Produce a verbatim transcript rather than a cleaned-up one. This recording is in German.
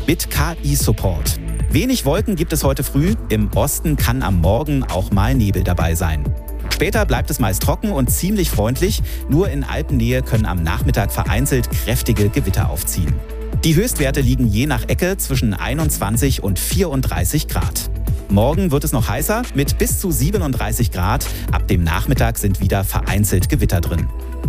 mit K I-Support. Wenig Wolken gibt es heute früh. Im Osten kann am Morgen auch mal Nebel dabei sein. Später bleibt es meist trocken und ziemlich freundlich. Nur in Alpennähe können am Nachmittag vereinzelt kräftige Gewitter aufziehen. Die Höchstwerte liegen je nach Ecke zwischen einundzwanzig und vierunddreißig Grad. Morgen wird es noch heißer mit bis zu siebenunddreißig Grad. Ab dem Nachmittag sind wieder vereinzelt Gewitter drin.